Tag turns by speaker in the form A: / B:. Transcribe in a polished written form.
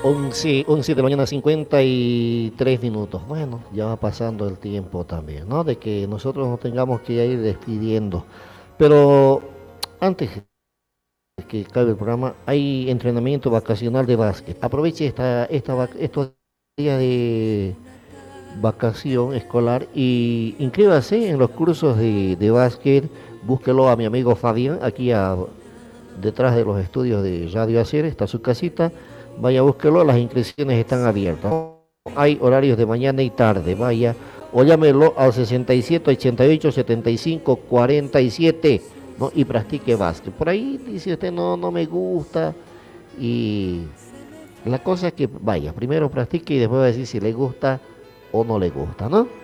A: 11 de la mañana, 53 minutos. Bueno, ya va pasando el tiempo también, ¿no? De que nosotros nos tengamos que ir despidiendo. Pero antes de que acabe el programa, hay entrenamiento vacacional de básquet. Aproveche estos días de vacación escolar y inscríbase en los cursos de básquet. Búsquelo a mi amigo Fabián, detrás de los estudios de Radio Hacer, está su casita. Vaya, búsquelo, las inscripciones están abiertas. Hay horarios de mañana y tarde, vaya, o llámelo al 67 88 75 47, ¿no? Y practique básquet. Por ahí dice usted, no, no me gusta. Y la cosa es que vaya, primero practique y después va a decir si le gusta o no le gusta, ¿no?